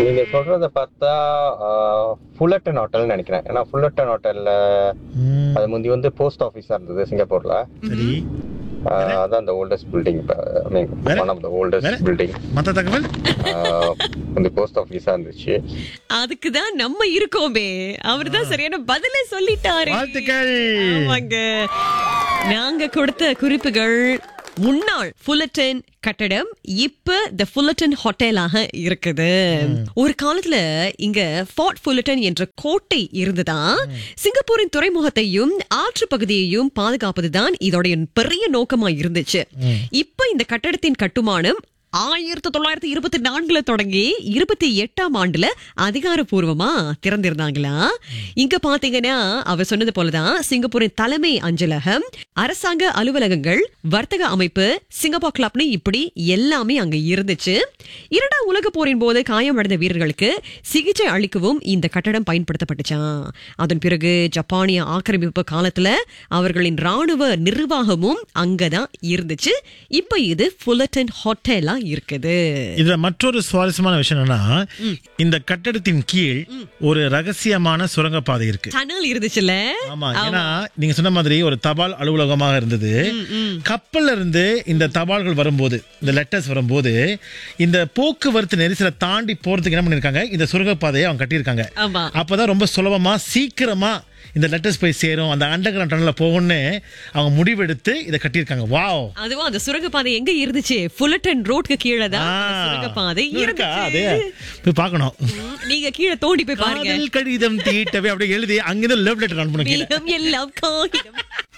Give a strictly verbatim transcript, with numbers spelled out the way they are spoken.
நீங்க சொல்றத பார்த்தா ஃபுல்லட்டன் ஹோட்டல்னு நினைக்கிறேன். ஏன்னா ஃபுல்லட்டன் ஹோட்டல்ல ம், அது முந்தி வந்து போஸ்ட் ஆஃபீஸா இருந்தது சிங்கப்பூர்ல. சரி. ஆஹ் வேற அதான் அந்த ஓல்டஸ்ட் பில்டிங், ஐ மீன் வேற ஒன் ஆஃப் த வேற ஓல்டஸ்ட் பில்டிங் மத்த தகவல். இந்த போஸ்ட் ஆஃபீஸா இருந்துச்சு. அதுக்குதான் நம்ம இருக்கோமே. அவர்தான் சரியான பதிலே சொல்லிட்டாரு. வாழ்த்துக்கள். ஆமாங்க. நாங்க கொடுத்த குறிப்புகள் முன்னாள் ஃபுல்லட்டன் கட்டடம் இப்ப த ஃபுல்லட்டன் ஹோட்டலாக இருக்குது. ஒரு காலத்துல இங்க ஃபோர்ட் ஃபுல்லட்டன் என்ற கோட்டை இருந்ததா. சிங்கப்பூரின் துறைமுகத்தையும் ஆற்று பகுதியையும் பாதுகாப்பதுதான் இதோடைய பெரிய நோக்கமா இருந்துச்சு. இப்ப இந்த கட்டடத்தின் கட்டுமானம் ஆயிரத்தி தொள்ளாயிரத்தி இருபத்தி நான்குல தொடங்கி இருபத்தி எட்டாம் ஆண்டுல அதிகாரப்பூர்வமா திறந்திருந்தாங்களா. இங்க பாத்தீங்கன்னா அவர் சொன்னது போலதான் சிங்கப்பூரின் தலைமை அஞ்சலகம், அரசாங்க அலுவலகங்கள், வர்த்தக அமைப்பு, சிங்கப்பூர் கிளப்னு இப்படி எல்லாமே அங்க இருந்துச்சு. இரண்டாம் உலக போரின் போது காயமடைந்த வீரர்களுக்கு சிகிச்சை அளிக்கவும் இந்த கட்டடம் பயன்படுத்தப்பட்டுச்சான். அதன் பிறகு ஜப்பானிய ஆக்கிரமிப்பு காலத்துல அவர்களின் ராணுவ நிர்வாகமும் அங்கதான் இருந்துச்சு. இப்ப இது ஃபுல்லட்டன் ஹோட்டலா இருக்குது. இதுல மற்றொரு சுவாரஸ்யமான விஷயம் என்னன்னா, இந்த கட்டடத்தின் கீழ் ஒரு ரகசியமான சுரங்கப்பாதை இருக்கு. டனல் இருந்துச்சுல்ல. ஆமா, ஏன்னா நீங்க சொன்ன மாதிரி ஒரு தபால் அலுவலகமாக இருந்தது. கப்பல்ல இருந்து இந்த தபால்கள் வரும்போது, இந்த லெட்டர்ஸ் வரும்போது, இந்த போக்குவரத்து நெரிசலை தாண்டி போறதுக்கு என்ன பண்ணிருக்காங்க, இந்த சுரங்கப்பாதையை அவங்க கட்டியிருக்காங்க. ஆமா. அப்பதான் ரொம்ப சுலபமா சீக்கிரமா இந்த லெட்டர்ஸ் போய் சேரும், அந்த அண்டர் கிரவுண்ட் டனல்ல போகும்னு அவங்க முடிவெடுத்து இதை கட்டியிருக்காங்க. வாவ். அதுவும் அந்த சுரங்கப்பாதை எங்க இருந்துச்சு? ஃபுல்லட்டன் ரோட்க்கு கீழே தான் அந்த சுரங்கப்பாதை இருக்கா? அதே இருந்துச்சு. போய் பார்க்கணும். நீங்க கீழே தோண்டி போய் பாருங்க. காதல் கடிதம் தீட்டவே அப்படியே எழுதி அங்கிருந்து லவ் லெட்டர் அனுப்பணும். மேகம் எல்லாம் காகிதம்.